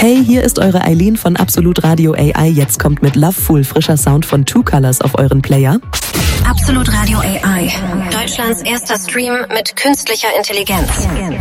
Hey, hier ist eure Eileen von Absolut Radio AI. Jetzt kommt mit Loveful frischer Sound von Two Colors auf euren Player. Absolut Radio AI. Deutschlands erster Stream mit künstlicher Intelligenz.